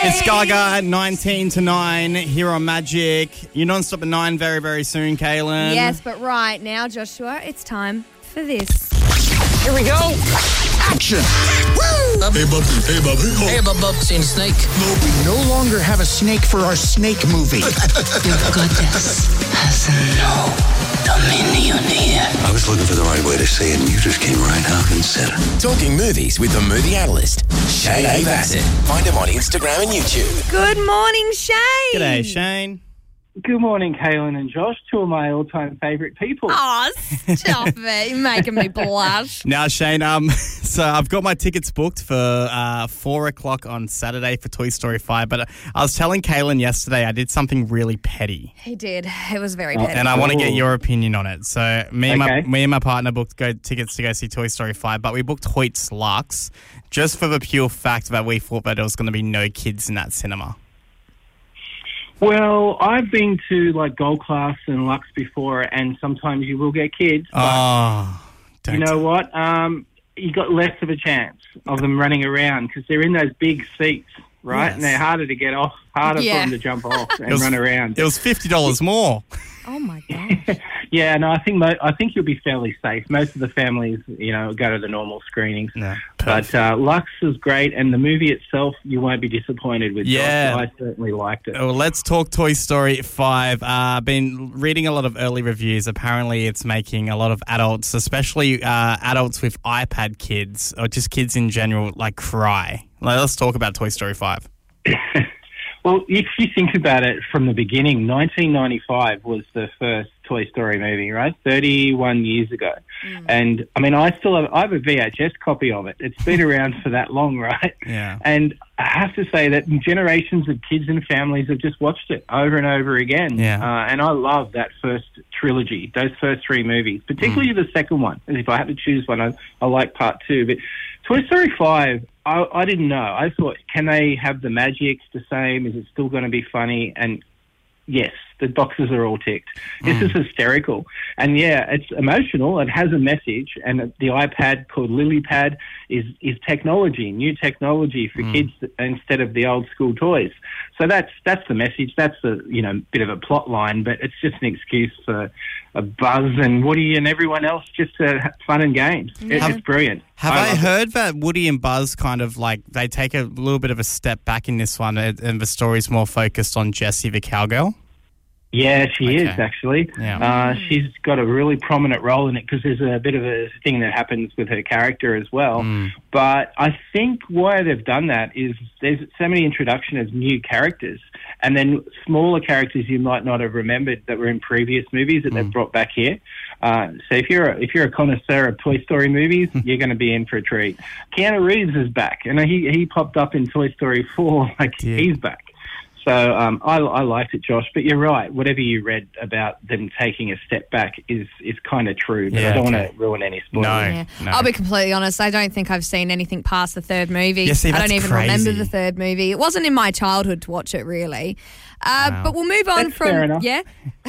It's Gaga at 19 to 9 here on Magic. You're non-stop at 9 very, very soon, Kaylin. Yes, but right now, Joshua, it's time for this. Here we go. Action! Hey, bub. Hey, bub. Hey, bub. Seen a snake? No, we no longer have a snake for our snake movie. Your goddess has no dominion here. I was looking for the right way to say it, and you just came right out and said it. Talking movies with the movie analyst, Shane A. Bassett. Find him on Instagram and YouTube. Good morning, Shane. G'day, Shane. Good morning, Kaylin and Josh, two of my all-time favourite people. Oh, stop it. You're making me blush. Now, Shane, so I've got my tickets booked for 4 o'clock on Saturday for Toy Story 5, but I was telling Kaylin yesterday I did something really petty. He did. It was very petty. And I want to get your opinion on it. So me and my partner booked tickets to go see Toy Story 5, but we booked Hoyt's Lux just for the pure fact that we thought that there was going to be no kids in that cinema. Well, I've been to like Gold Class and Lux before, and sometimes you will get kids. But you know what? You got less of a chance of them running around because they're in those big seats, right? Yes. And they're harder to get off, harder for them to jump off and run around. It was $50 more. Oh, my gosh. Yeah, no, I think you'll be fairly safe. Most of the families, go to the normal screenings. Yeah, but Lux is great, and the movie itself, you won't be disappointed with. Yeah. I certainly liked it. Well, let's talk Toy Story 5. I've been reading a lot of early reviews. Apparently, it's making a lot of adults, especially adults with iPad kids, or just kids in general, cry. Let's talk about Toy Story 5. Well, if you think about it from the beginning, 1995 was the first Toy Story movie, right? 31 years ago. And, I have a VHS copy of it. It's been around for that long, right? Yeah. And I have to say that generations of kids and families have just watched it over and over again. Yeah. And I love that first trilogy, those first three movies, particularly the second one. And if I had to choose one, I like part two. But Toy Story 5... I didn't know. I thought, can they have the magic the same? Is it still going to be funny? And yes, the boxes are all ticked. This is hysterical. And yeah, it's emotional. It has a message. And the iPad called LilyPad is technology, new technology for kids instead of the old school toys. So that's the message. That's a bit of a plot line, but it's just an excuse for a Buzz and Woody and everyone else just to have fun and games. Yeah. It's brilliant. Have I heard that Woody and Buzz kind of they take a little bit of a step back in this one and the story's more focused on Jessie the cowgirl? Yeah, she is, actually. Yeah. She's got a really prominent role in it because there's a bit of a thing that happens with her character as well. But I think why they've done that is there's so many introduction of new characters and then smaller characters you might not have remembered that were in previous movies that they've brought back here. So if you're a connoisseur of Toy Story movies, you're going to be in for a treat. Keanu Reeves is back, and he popped up in Toy Story 4. He's back. So I liked it, Josh. But you're right. Whatever you read about them taking a step back is kind of true. But I don't want to ruin any spoilers. No. I'll be completely honest. I don't think I've seen anything past the third movie. Yeah, see, I don't even crazy. remember the third movie. It wasn't in my childhood to watch it, really. But we'll move on from... fair enough. Yeah?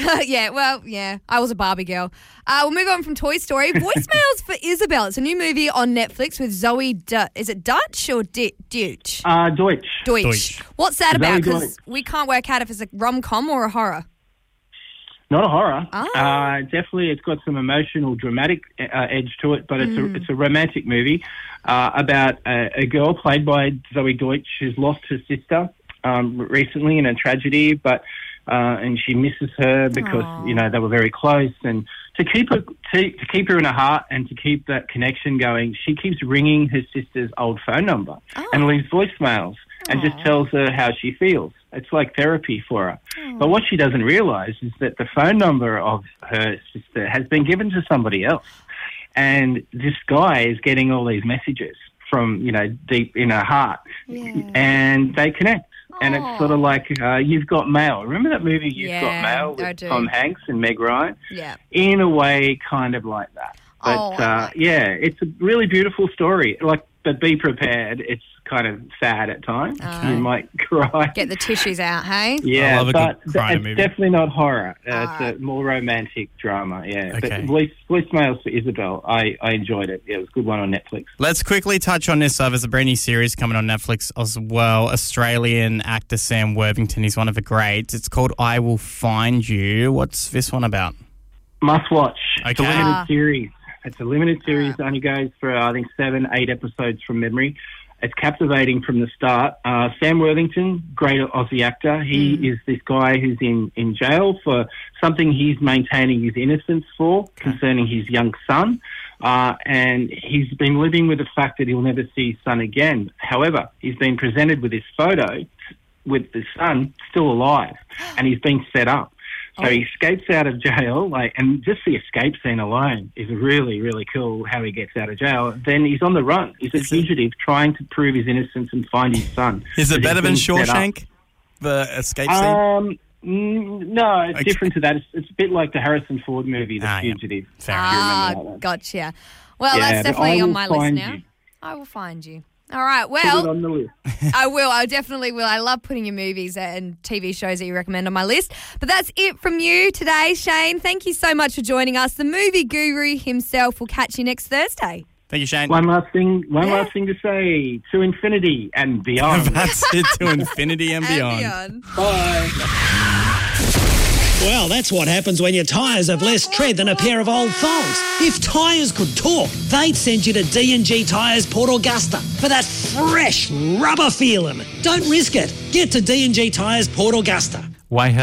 I was a Barbie girl. We'll move on from Toy Story. Voicemails for Isabel. It's a new movie on Netflix with Zoe... Is it Dutch or Deutsch? Deutsch. Deutsch. What's that Zoe about? Deutsch. Because we can't work out if it's a rom-com or a horror. Not a horror. Ah. Definitely, it's got some emotional, dramatic edge to it, but it's a romantic movie about a girl played by Zoe Deutsch who's lost her sister recently in a tragedy, and she misses her because they were very close. And to keep her in her heart and to keep that connection going, she keeps ringing her sister's old phone number and leaves voicemails and just tells her how she feels. It's like therapy for her. But what she doesn't realise is that the phone number of her sister has been given to somebody else. And this guy is getting all these messages from, deep in her heart. Yeah. And they connect. And it's sort of like You've Got Mail. Remember that movie You've Got Mail with Tom Hanks and Meg Ryan? Yeah. In a way, kind of like that. But, it's a really beautiful story. Like, but be prepared. It's kind of sad at times. You might cry. Get the tissues out, hey? Yeah, I love a but good crying it's movie. definitely not horror. It's a more romantic drama, yeah. Okay. But Voicemails for Isabel, I enjoyed it. Yeah, it was a good one on Netflix. Let's quickly touch on this. There's a brand new series coming on Netflix as well. Australian actor Sam Worthington, he's one of the greats. It's called I Will Find You. What's this one about? Must watch. It's a Okay. limited series. It's a limited series. It only goes for, I think, 7-8 episodes from memory. It's captivating from the start. Sam Worthington, great Aussie actor. He is this guy who's in jail for something he's maintaining his innocence for concerning his young son. And he's been living with the fact that he'll never see his son again. However, he's been presented with this photo with the son still alive, and he's been set up. So he escapes out of jail, and just the escape scene alone is really, really cool how he gets out of jail. Then he's on the run. He's a fugitive trying to prove his innocence and find his son. Is it But better he's than been set up. Shawshank, the escape scene? No, it's Okay. different to that. It's a bit like the Harrison Ford movie, The Yeah. Fugitive. Fair enough. Do you remember that one? Gotcha. Well, Yeah, that's but definitely I on will my list find now. you. I will find you. All right, Put it well, on the list. I will. I definitely will. I love putting your movies and TV shows that you recommend on my list. But that's it from you today, Shane. Thank you so much for joining us. The movie guru himself will catch you next Thursday. Thank you, Shane. One last thing to say. To infinity and beyond. That's it, to infinity and beyond. And beyond. Bye. Well, that's what happens when your tyres have less tread than a pair of old thongs. If tyres could talk, they'd send you to D&G Tyres Port Augusta for that fresh rubber feeling. Don't risk it. Get to D&G Tyres Port Augusta. Why